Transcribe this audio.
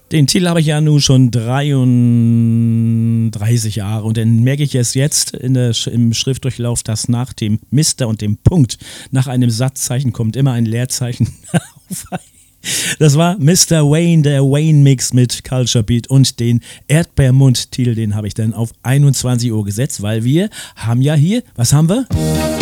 Den Titel habe ich ja nun schon 33 Jahre und dann merke ich es jetzt im Schriftdurchlauf, dass nach dem Mister und dem Punkt, nach einem Satzzeichen kommt immer ein Leerzeichen. Das war Mr. Wayne, der Wayne-Mix mit Culture Beat und den Erdbeermund-Titel, den habe ich dann auf 21 Uhr gesetzt, weil wir haben ja hier, was haben wir?